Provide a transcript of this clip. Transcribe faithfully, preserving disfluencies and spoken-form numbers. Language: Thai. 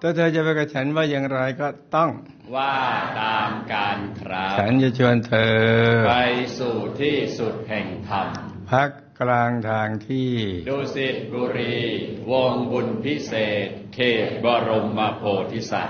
ถ้าเธอจะไปกับฉันว่าอย่างไรก็ต้องว่าตามการครับฉันจะชวนเธอไปสู่ที่สุดแห่งธรรมพักกลางทางที่ดุสิตบุรีวงบุญพิเศษเขตบรมโพธิสัตว์